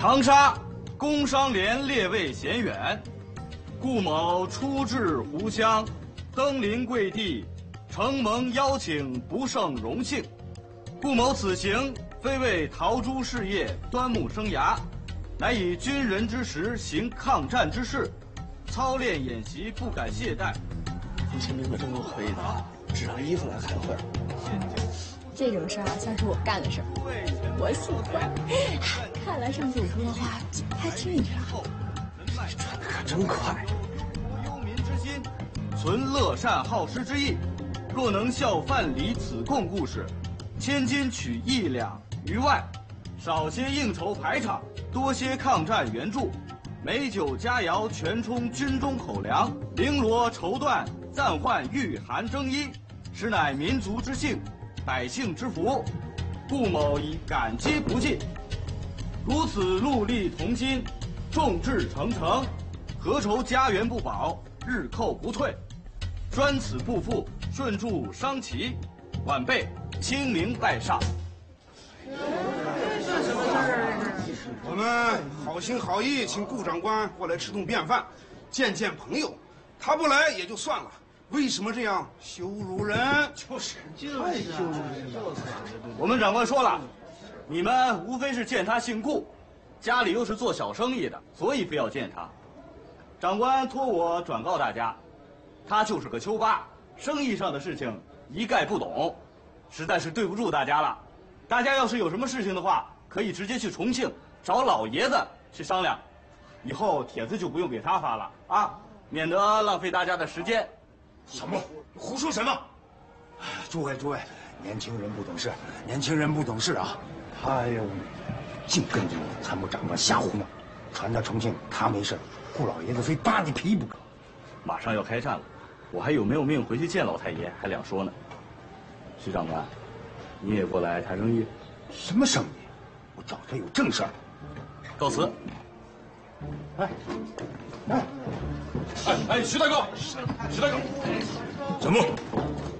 长沙工商联列位贤远，顾某初至湖湘，登临贵地，承蒙邀请，不胜荣幸。顾某此行非为陶朱事业、端木生涯，乃以军人之实行抗战之事，操练演习不敢懈怠。 听清明可真够黑的，织上衣服来开会。 这种事儿算是我干的事儿，我喜欢。看来上次我说的话还听你的， 转的可真快。 忧民之心，存乐善好施之意。若能效范蠡此贡故事，千金取1两于外，少些应酬排场，多些抗战援助，美酒佳肴全充军中口粮，绫罗绸缎暂换御寒征衣，实乃民族之幸，百姓之福。顾某以感激不尽。如此戮力同心，众志成城，何愁家园不保，日寇不退？专此不负，顺助商齐，晚辈清明拜上。 我们好心好意请顾长官过来吃顿便饭，见见朋友。他不来也就算了，为什么这样羞辱人？就是太羞辱人了。 我们长官说了，你们无非是见他姓顾，家里又是做小生意的，所以非要见他。长官托我转告大家，他就是个丘巴，生意上的事情一概不懂，实在是对不住大家了。大家要是有什么事情的话，可以直接去重庆找老爷子去商量。以后帖子就不用给他发了啊，免得浪费大家的时间。 小莫，你胡说什么？诸位，年轻人不懂事，年轻人不懂事啊！他呀，净跟着你参谋长官瞎胡闹，传到重庆他没事，顾老爷子非扒你皮不可。 马上要开战了，我还有没有命回去见老太爷还两说呢。徐长官，你也过来谈生意？ 什么生意？我找他有正事儿。 告辞。 哎，徐大哥， 怎么？